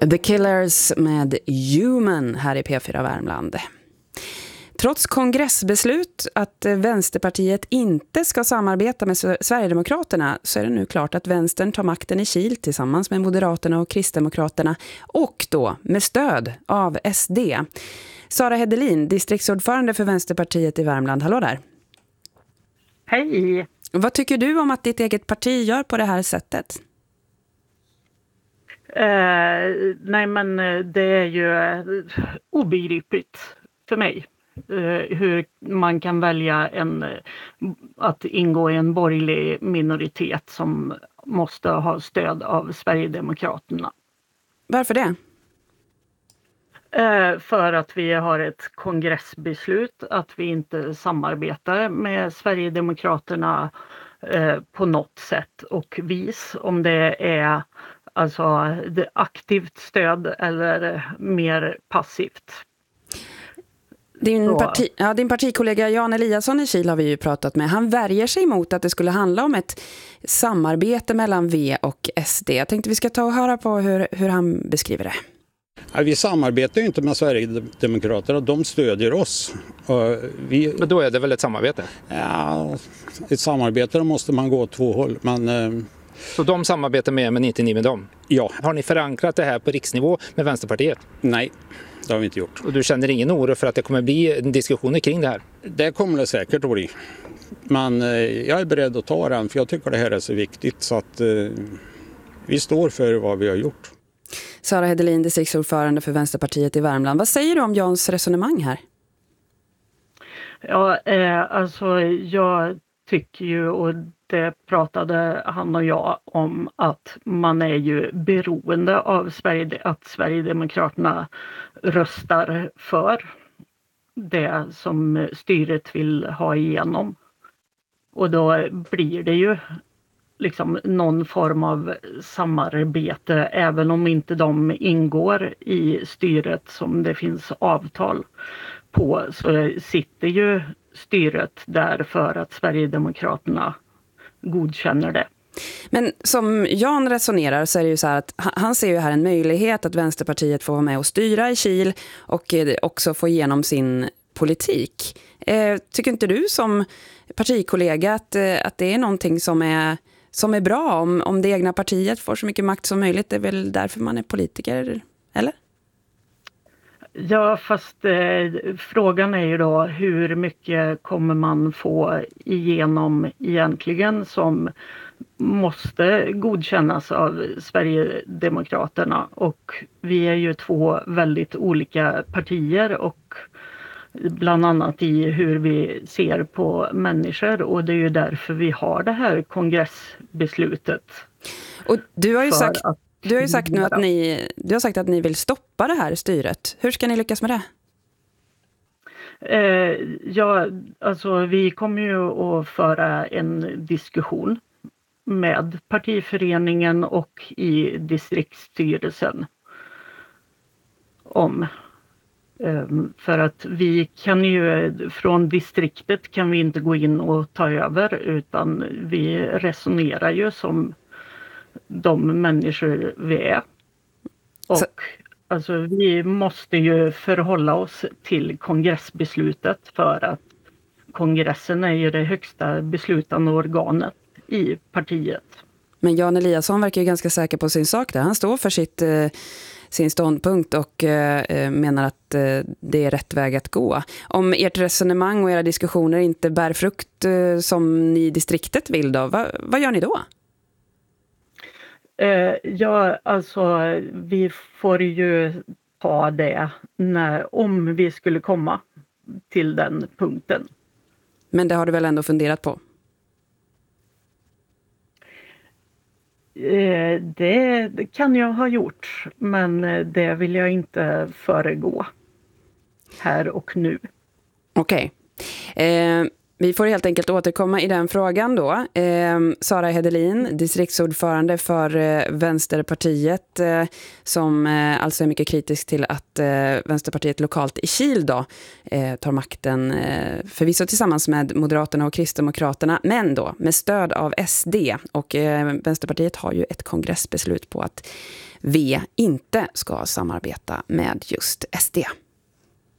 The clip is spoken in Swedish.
The Killers med Human här i P4 Värmland. Trots kongressbeslut att Vänsterpartiet inte ska samarbeta med Sverigedemokraterna så är det nu klart att Vänstern tar makten i Kil tillsammans med Moderaterna och Kristdemokraterna och då med stöd av SD. Sara Hedelin, distriktsordförande för Vänsterpartiet i Värmland. Hallå där. Hej. Vad tycker du om att ditt eget parti gör på det här sättet? Nej, men det är ju obegripligt för mig hur man kan välja att ingå i en borgerlig minoritet som måste ha stöd av Sverigedemokraterna. Varför det? För att vi har ett kongressbeslut att vi inte samarbetar med Sverigedemokraterna på något sätt och vis, om det är alltså det aktivt stöd eller mer passivt. Din partikollega Jan Eliasson i Kil har vi ju pratat med. Han värjer sig mot att det skulle handla om ett samarbete mellan V och SD. Jag tänkte vi ska ta och höra på hur han beskriver det. Ja, vi samarbetar ju inte med Sverigedemokraterna, de stödjer oss. Men då är det väl ett samarbete? Ja, ett samarbete då måste man gå åt två håll. Så de samarbetar med men inte ni med dem? Ja. Har ni förankrat det här på riksnivå med Vänsterpartiet? Nej, det har vi inte gjort. Och du känner ingen oro för att det kommer bli diskussioner kring det här? Det kommer det säkert att bli. Men jag är beredd att ta den för jag tycker det här är så viktigt så att vi står för vad vi har gjort. Sara Hedelin, distriktsordförande för Vänsterpartiet i Värmland. Vad säger du om Jans resonemang här? Ja, alltså jag tycker ju, och det pratade han och jag om, att man är ju beroende av att Sverigedemokraterna röstar för det som styret vill ha igenom. Och då blir det ju liksom någon form av samarbete även om inte de ingår i styret som det finns avtal på, så sitter ju styret där för att Sverigedemokraterna godkänner det. Men som Jan resonerar så är det ju så här att han ser ju här en möjlighet att Vänsterpartiet får vara med och styra i Kil och också få igenom sin politik. Tycker inte du som partikollega att det är någonting som är bra om det egna partiet får så mycket makt som möjligt? Det är väl därför man är politiker, eller? Ja, fast frågan är ju då hur mycket kommer man få igenom egentligen som måste godkännas av Sverigedemokraterna, och vi är ju två väldigt olika partier och bland annat i hur vi ser på människor, och det är ju därför vi har det här kongressbeslutet. Och du har ju sagt nu att du har sagt att ni vill stoppa det här styret. Hur ska ni lyckas med det? Ja, alltså vi kommer ju att föra en diskussion med partiföreningen och i distriktsstyrelsen om, för att vi kan ju från distriktet kan vi inte gå in och ta över, utan vi resonerar ju som de människor vi är. Och alltså vi måste ju förhålla oss till kongressbeslutet, för att kongressen är ju det högsta beslutande organet i partiet. Men Jan Eliasson verkar ju ganska säker på sin sak där. Han står för sin ståndpunkt och menar att det är rätt väg att gå. Om ert resonemang och era diskussioner inte bär frukt som ni i distriktet vill då, vad gör ni då? Ja, alltså vi får ju ta det om vi skulle komma till den punkten. Men det har du väl ändå funderat på? Det kan jag ha gjort, men det vill jag inte föregå här och nu. Okej. Vi får helt enkelt återkomma i den frågan då. Sara Hedelin, distriktsordförande för Vänsterpartiet, som alltså är mycket kritisk till att Vänsterpartiet lokalt i Kil då tar makten, förvisso tillsammans med Moderaterna och Kristdemokraterna, men då med stöd av SD. Och Vänsterpartiet har ju ett kongressbeslut på att V inte ska samarbeta med just SD.